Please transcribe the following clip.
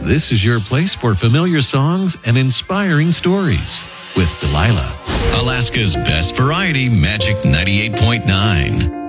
This is your place for familiar songs and inspiring stories with Delilah. Alaska's best variety, Magic 98.9.